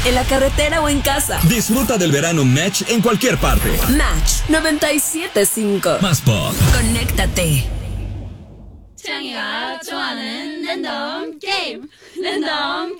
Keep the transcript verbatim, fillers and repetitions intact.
en la carretera o en casa. Disfruta del verano Match en cualquier parte. Match noventa y siete punto cinco. Más pop. Conéctate. 창이가 좋아하는 랜덤 게임 랜덤